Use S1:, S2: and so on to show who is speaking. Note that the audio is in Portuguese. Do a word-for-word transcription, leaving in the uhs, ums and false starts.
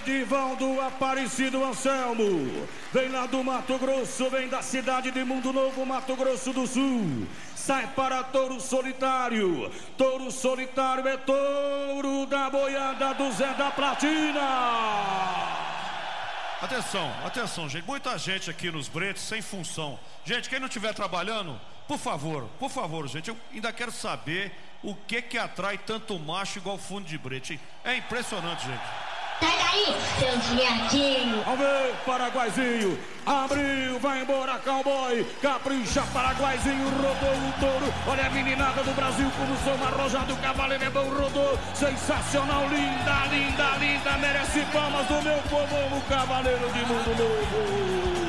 S1: Edivaldo Aparecido Anselmo. Vem lá do Mato Grosso, vem da cidade de Mundo Novo, Mato Grosso do Sul. Sai para Touro Solitário. Touro Solitário é touro da boiada do Zé da Platina.
S2: Atenção, atenção, gente. Muita gente aqui nos bretes sem função. Gente, quem não estiver trabalhando, por favor, por favor, gente, eu ainda quero saber o que que atrai tanto macho igual fundo de brete. É impressionante, gente.
S3: Sai daí, seu viadinho.
S1: Vamos ver, Paraguaizinho. Abriu, vai embora, cowboy. Capricha, Paraguaizinho, rodou o touro. Olha a meninada do Brasil, como som arrojado. O cavaleiro é bom, rodou. Sensacional, linda, linda, linda. Merece palmas do meu povo, o cavaleiro de Mundo Novo.